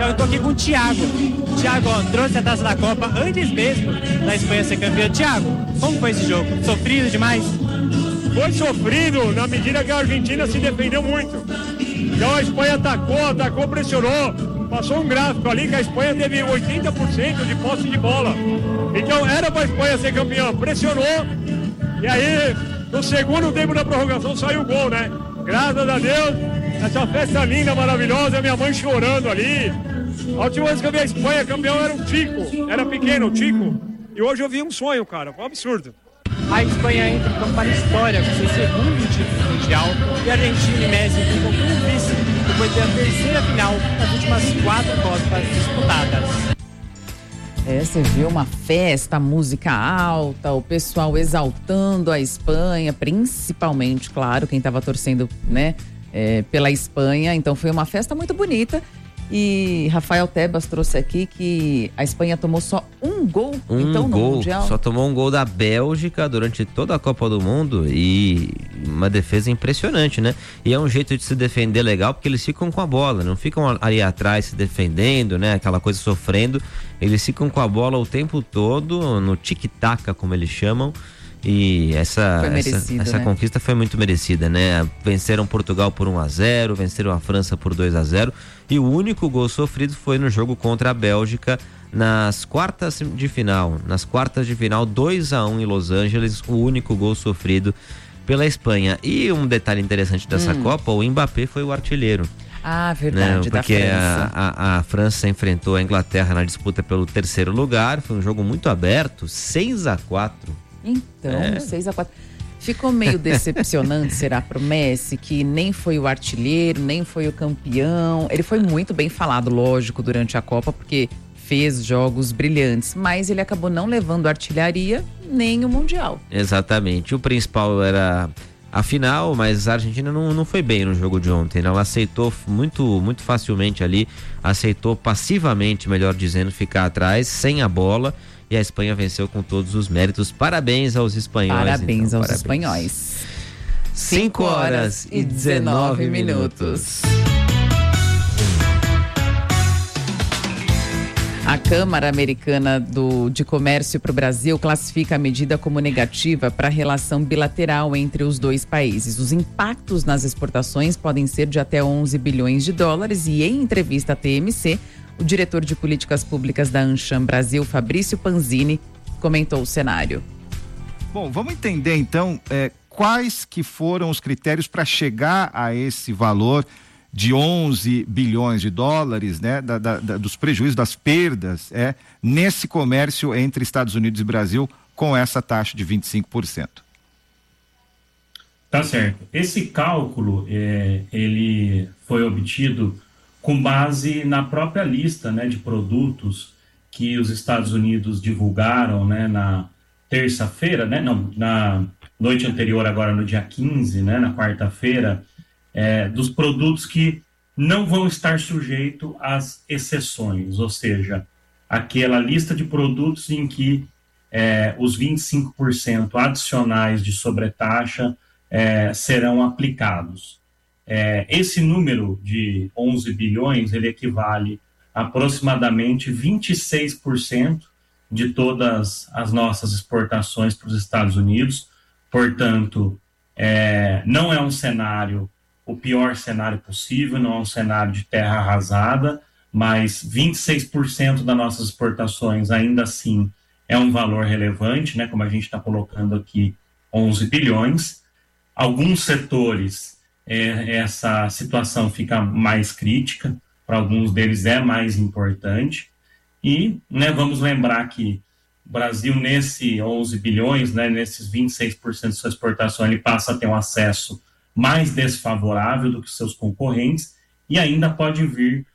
eu tô aqui com o Thiago. Thiago, ó, trouxe a taça da Copa antes mesmo da Espanha ser campeã. Thiago, como foi esse jogo? Sofrido demais? Foi sofrido na medida que a Argentina se defendeu muito. Então a Espanha atacou, pressionou. Passou um gráfico ali que a Espanha teve 80% de posse de bola. Então era para a Espanha ser campeã. Pressionou. E aí, no segundo tempo da prorrogação, saiu o gol, né? Graças a Deus, essa festa linda, maravilhosa, minha mãe chorando ali. A última vez que eu vi a Espanha campeão era o Chico. Era pequeno, o Chico. E hoje eu vi um sonho, cara. Foi um absurdo. A Espanha entra para a história com seu segundo título mundial e a Argentina e Messi ficam com um vice depois da terceira final das últimas 4 Copas disputadas. Você viu uma festa, música alta, o pessoal exaltando a Espanha, principalmente, claro, quem estava torcendo, né, pela Espanha. Então foi uma festa muito bonita. E Rafael Tebas trouxe aqui que a Espanha tomou só um gol, no Mundial. Só tomou um gol da Bélgica durante toda a Copa do Mundo e uma defesa impressionante, né? E é um jeito de se defender legal porque eles ficam com a bola, não ficam ali atrás se defendendo, né? Aquela coisa sofrendo. Eles ficam com a bola o tempo todo, no tic-tac, como eles chamam. E essa né? conquista foi muito merecida, né? Venceram Portugal por 1-0, venceram a França por 2-0 e o único gol sofrido foi no jogo contra a Bélgica nas quartas de final. Nas quartas de final, 2-1 em Los Angeles, o único gol sofrido pela Espanha. E um detalhe interessante dessa Copa, o Mbappé foi o artilheiro. Ah, verdade, né? Porque da França. A França enfrentou a Inglaterra na disputa pelo terceiro lugar, foi um jogo muito aberto, 6-4. Então, 6-4. Ficou meio decepcionante, será, pro Messi, que nem foi o artilheiro, nem foi o campeão. Ele foi muito bem falado, lógico, durante a Copa, porque fez jogos brilhantes, mas ele acabou não levando a artilharia nem o Mundial. Exatamente. O principal era a final, mas a Argentina não foi bem no jogo de ontem. Ela aceitou muito facilmente ali, aceitou passivamente, melhor dizendo, ficar atrás, sem a bola. E a Espanha venceu com todos os méritos. Parabéns aos espanhóis. Parabéns aos espanhóis. 5h19. A Câmara Americana de Comércio para o Brasil classifica a medida como negativa para a relação bilateral entre os dois países. Os impactos nas exportações podem ser de até 11 bilhões de dólares e, em entrevista à TMC, o diretor de políticas públicas da Ancham Brasil, Fabrício Panzini, comentou o cenário. Bom, vamos entender então quais que foram os critérios para chegar a esse valor de 11 bilhões de dólares, né, dos prejuízos, das perdas, nesse comércio entre Estados Unidos e Brasil com essa taxa de 25%. Tá certo. Esse cálculo, ele foi obtido com base na própria lista, né, de produtos que os Estados Unidos divulgaram, né, na terça-feira, né, não, na noite anterior, agora no dia 15, né, na quarta-feira, dos produtos que não vão estar sujeitos às exceções, ou seja, aquela lista de produtos em que os 25% adicionais de sobretaxa serão aplicados. Esse número de 11 bilhões, ele equivale a aproximadamente 26% de todas as nossas exportações para os Estados Unidos. Portanto, não é um cenário, o pior cenário possível, não é um cenário de terra arrasada, mas 26% das nossas exportações ainda assim é um valor relevante, né, como a gente está colocando aqui, 11 bilhões. Alguns setores, essa situação fica mais crítica, para alguns deles é mais importante, e, né, vamos lembrar que o Brasil, nesse 11 bilhões, né, nesses 26% de sua exportação, ele passa a ter um acesso mais desfavorável do que seus concorrentes, e ainda pode vir